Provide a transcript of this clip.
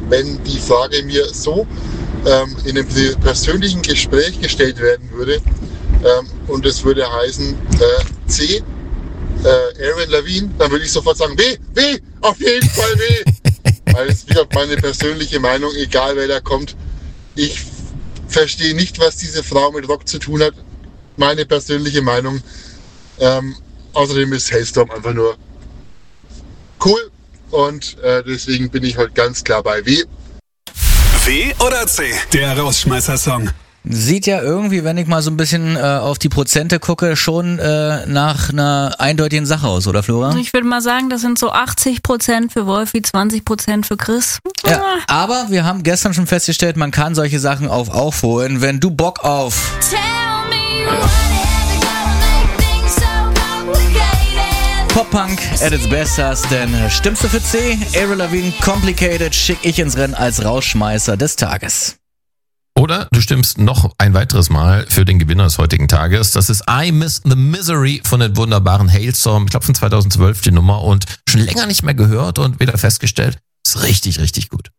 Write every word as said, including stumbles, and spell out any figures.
wenn die Frage mir so ähm, in einem persönlichen Gespräch gestellt werden würde ähm, und es würde heißen äh, C, äh, Avril Lavigne, dann würde ich sofort sagen, W, W, auf jeden Fall W. Weil es wieder meine persönliche Meinung, egal wer da kommt. Ich verstehe nicht, was diese Frau mit Rock zu tun hat. Meine persönliche Meinung. Ähm, außerdem ist Hailstorm einfach nur cool und äh, deswegen bin ich heute ganz klar bei W. W oder C? Der Rausschmeißer-Song. Sieht ja irgendwie, wenn ich mal so ein bisschen äh, auf die Prozente gucke, schon äh, nach einer eindeutigen Sache aus, oder Flora? Ich würde mal sagen, das sind so achtzig Prozent für Wolfi, zwanzig Prozent für Chris. Ja, aber wir haben gestern schon festgestellt, man kann solche Sachen auf aufholen, wenn du Bock auf Pop-Punk at its best hast, denn stimmst du für C? Avril Lavigne, Complicated, schick ich ins Rennen als Rausschmeißer des Tages. Oder du stimmst noch ein weiteres Mal für den Gewinner des heutigen Tages. Das ist I Miss the Misery von den wunderbaren Hailstorm. Ich glaube von zweitausendzwölf die Nummer und schon länger nicht mehr gehört und wieder festgestellt. Ist richtig, richtig gut.